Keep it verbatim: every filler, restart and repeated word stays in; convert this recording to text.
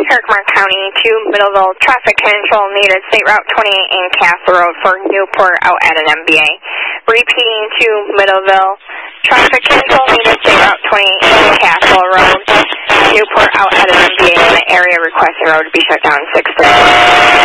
Herkimer County to Middleville, traffic control needed, State Route twenty-eight and Castle Road for Newport out at an M B A. Repeating to Middleville, traffic control needed, State Route twenty-eight and Castle Road, Newport out at an M B A, and the area requesting road to be shut down six thirty.